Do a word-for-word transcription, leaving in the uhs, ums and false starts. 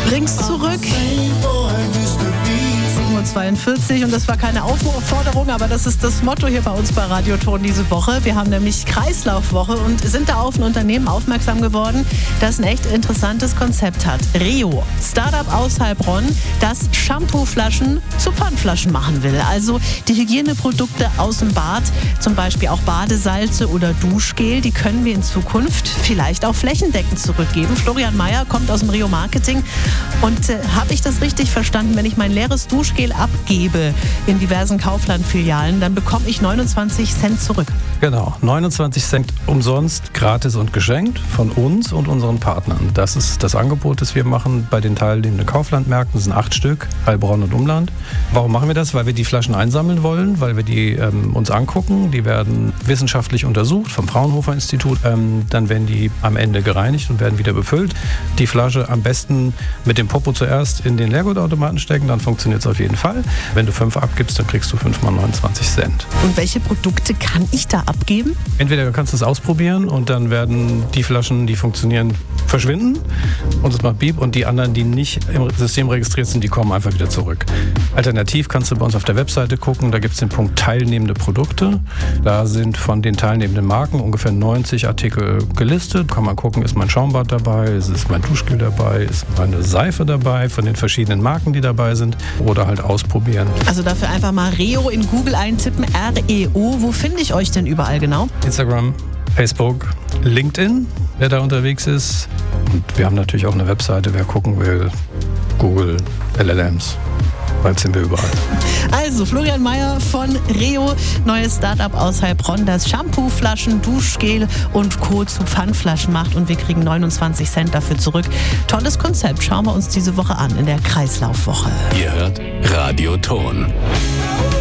Bring's zurück. sieben Uhr zweiundvierzig und das war keine Aufforderung, aber das ist das Motto hier bei uns bei Radioton diese Woche. Wir haben nämlich Kreislaufwoche und sind da auf ein Unternehmen aufmerksam geworden, das ein echt interessantes Konzept hat. Reo, Startup aus Heilbronn, das Shampooflaschen zu Pfandflaschen machen will. Also die Hygieneprodukte aus dem Bad, zum Beispiel auch Badesalze oder Duschgel, die können wir in Zukunft vielleicht auch flächendeckend zurückgeben. Florian Mayer kommt aus dem Reo Marketing und äh, habe ich das richtig verstanden, wenn ich mein leeres Duschgel abgebe in diversen Kaufland-Filialen, dann bekomme ich neunundzwanzig Cent zurück. Genau, neunundzwanzig Cent umsonst, gratis und geschenkt von uns und unseren Partnern. Das ist das Angebot, das wir machen bei den teilnehmenden Kauflandmärkten. Das sind acht Stück, Heilbronn und Umland. Warum machen wir das? Weil wir die Flaschen einsammeln wollen, weil wir die ähm, uns angucken. Die werden wissenschaftlich untersucht vom Fraunhofer Institut. Ähm, dann werden die am Ende gereinigt und werden wieder befüllt. Die Flasche am besten mit dem Popo zuerst in den Leergutautomaten stecken, dann funktioniert es auf jeden Fall. Wenn du fünf abgibst, dann kriegst du fünf mal neunundzwanzig Cent. Und welche Produkte kann ich da abgeben? Entweder kannst du es ausprobieren und dann werden die Flaschen, die funktionieren, verschwinden und es macht Piep, und die anderen, die nicht im System registriert sind, die kommen einfach wieder zurück. Alternativ kannst du bei uns auf der Webseite gucken, da gibt es den Punkt teilnehmende Produkte. Da sind von den teilnehmenden Marken ungefähr neunzig Artikel gelistet. Kann man gucken, ist mein Schaumbad dabei, ist mein Duschgel dabei, ist meine Seife dabei, von den verschiedenen Marken, die dabei sind, oder halt ausprobieren. Also dafür einfach mal Reo in Google eintippen, R E O. Wo finde ich euch denn überall genau? Instagram, Facebook, LinkedIn, wer da unterwegs ist. Und wir haben natürlich auch eine Webseite, wer gucken will. Google, L L Ms. Bald sind wir überall. Also Florian Mayer von Reo, neues Startup aus Heilbronn, das Shampooflaschen, Duschgel und Co. zu Pfandflaschen macht, und wir kriegen neunundzwanzig Cent dafür zurück. Tolles Konzept, schauen wir uns diese Woche an in der Kreislaufwoche. Ihr hört Radioton.